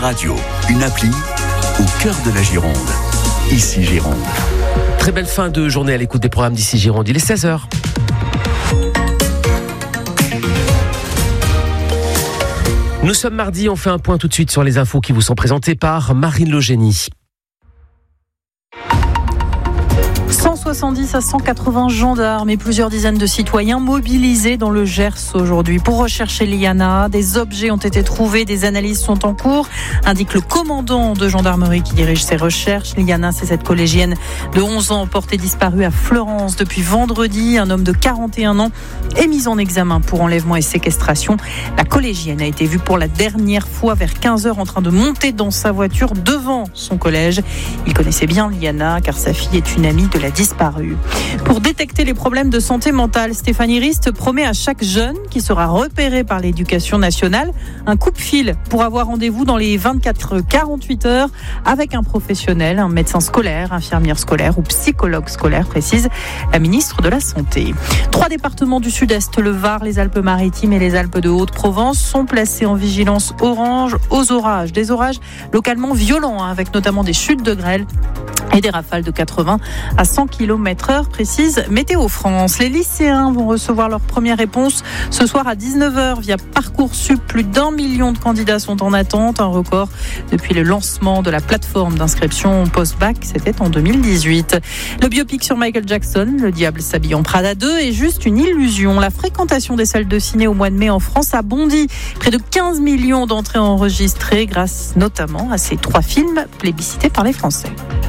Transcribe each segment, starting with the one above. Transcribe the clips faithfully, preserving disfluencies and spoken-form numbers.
Radio, une appli au cœur de la Gironde. Ici Gironde. Très belle fin de journée à l'écoute des programmes d'Ici Gironde. Il est seize heures. Nous sommes mardi, on fait un point tout de suite sur les infos qui vous sont présentées par Marine Logénie. cent soixante-dix à cent quatre-vingts gendarmes et plusieurs dizaines de citoyens mobilisés dans le Gers aujourd'hui pour rechercher Liana. Des objets ont été trouvés, des analyses sont en cours, indique le commandant de gendarmerie qui dirige ces recherches. Liana, c'est cette collégienne de onze ans portée disparue à Fleurance depuis vendredi. Un homme de quarante et un ans est mis en examen pour enlèvement et séquestration. La collégienne a été vue pour la dernière fois vers quinze heures en train de monter dans sa voiture devant son collège. Il connaissait bien Liana car sa fille est une amie de la disparue. Pour détecter les problèmes de santé mentale, Stéphanie Rist promet à chaque jeune qui sera repéré par l'éducation nationale un coup-de-fil pour avoir rendez-vous dans les vingt-quatre à quarante-huit heures avec un professionnel, un médecin scolaire, infirmière scolaire ou psychologue scolaire, précise la ministre de la Santé. Trois départements du Sud-Est, le Var, les Alpes-Maritimes et les Alpes de Haute-Provence, sont placés en vigilance orange aux orages. Des orages localement violents, avec notamment des chutes de grêle et des rafales de quatre-vingts à cent kilomètres heure, précise Météo France. Les lycéens vont recevoir leur première réponse ce soir à dix-neuf heures via Parcoursup. Plus d'un million de candidats sont en attente, un record depuis le lancement de la plateforme d'inscription post-bac, c'était en deux mille dix-huit. Le biopic sur Michael Jackson, Le diable s'habille en Prada deux, est juste une illusion. La fréquentation des salles de ciné au mois de mai en France a bondi. Près de quinze millions d'entrées enregistrées grâce notamment à ces trois films plébiscités par les Français.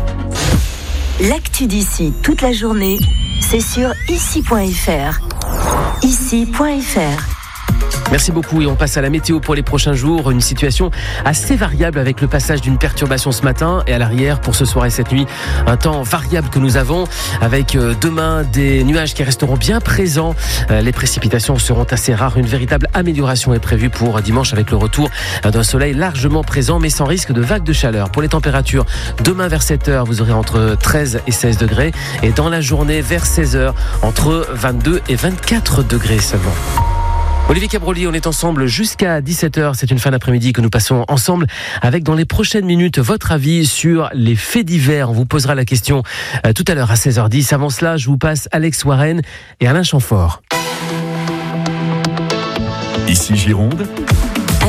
L'actu d'ici toute la journée, c'est sur ici point f r. ici point f r. Merci beaucoup et on passe à la météo pour les prochains jours. Une situation assez variable avec le passage d'une perturbation ce matin et à l'arrière pour ce soir et cette nuit. Un temps variable que nous avons avec demain des nuages qui resteront bien présents. Les précipitations seront assez rares. Une véritable amélioration est prévue pour dimanche avec le retour d'un soleil largement présent mais sans risque de vague de chaleur. Pour les températures, demain vers sept heures, vous aurez entre treize et seize degrés et dans la journée vers seize heures, entre vingt-deux et vingt-quatre degrés seulement. Olivier Cabroli, on est ensemble jusqu'à dix-sept heures. C'est une fin d'après-midi que nous passons ensemble avec dans les prochaines minutes votre avis sur les faits divers. On vous posera la question euh, tout à l'heure à seize heures dix. Avant cela, je vous passe Alex Warren et Alain Chamfort. Ici Gironde.